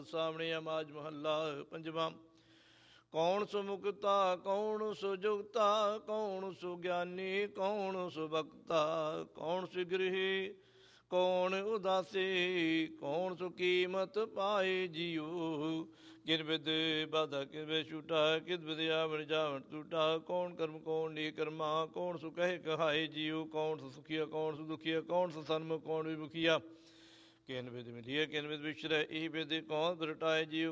ਸਾਵਣੀਆ ਮਾਜ ਮਹੱਲਾ ਪੰਜਵਾਂ। ਕੌਣ ਸੁ ਮੁਕਤਾ ਕੌਣ ਸੁ ਜੁਗਤਾ, ਕੌਣ ਸੁ ਗਿਆਨੀ ਕੌਣ ਸੁ ਭਗਤਾ, ਕੌਣ ਸੁ ਗ੍ਰਹੀ ਕੌਣ ਉਦਾਸੀ, ਕੌਣ ਸੁ ਕੀਮਤ ਪਾਏ ਜੀਉ। ਕਿਨ ਬਿਦ ਬਾਧਾ ਕਿਨ ਬਿਦ ਛੂਟਾ, ਕਿਨ ਬਿਦ ਆਵਣ ਜਾਵਣ ਟੂਟਾ, ਕੌਣ ਕਰਮ ਕੌਣ ਨੀ ਕਰਮਾ, ਕੌਣ ਸੁ ਕਹੇ ਕਹਾਏ ਜੀਉ। ਕੌਣ ਸੁ ਸੁਖੀਆ ਕੌਣ ਸੁ ਦੁਖੀਆ, ਕੌਣ ਸੁ ਸਨਮੁਖ ਕੌਣ ਵਿਮੁਖੀਆ, ਕਿਨ ਬਿਦ ਮਿਲੀਆ ਕਿਨ ਬਿਦ ਵਿਛੜੈ, ਇਹ ਬਿਦ ਕੌਣ ਪ੍ਰਗਟਾਏ ਜੀਉ।